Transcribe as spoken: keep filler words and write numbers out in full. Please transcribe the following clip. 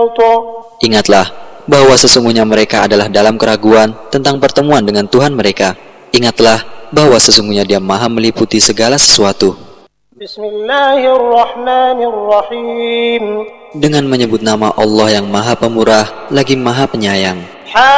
Ingatlah bahwa sesungguhnya mereka adalah dalam keraguan tentang pertemuan dengan Tuhan mereka. Ingatlah bahwa sesungguhnya Dia Maha meliputi segala sesuatu. Bismillahirrahmanirrahim. Dengan menyebut nama Allah yang Maha Pemurah lagi Maha Penyayang.